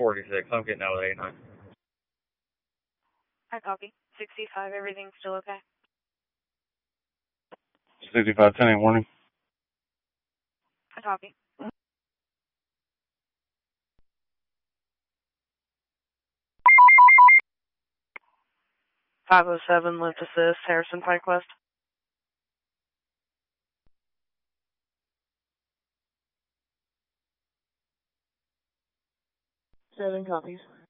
46. I'm getting out with 89. I copy. 65, everything's still okay? 65, 10 warning. I copy. 507, lift assist, Harrison Pike West. 7 copies.